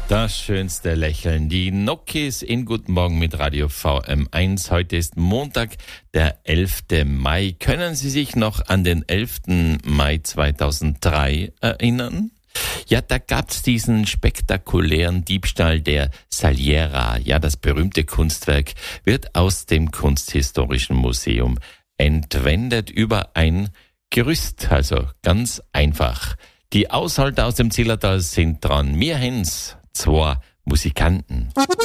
Das schönste Lächeln. Die Nokis in Guten Morgen mit Radio VM1. Heute ist Montag, der 11. Mai. Können Sie sich noch an den 11. Mai 2003 erinnern? Ja, da gab's diesen spektakulären Diebstahl der Saliera. Ja, das berühmte Kunstwerk wird aus dem Kunsthistorischen Museum entwendet über ein Gerüst. Also ganz einfach. Die Aushalter aus dem Zillertal sind dran. Mir Hens, zwei Musikanten.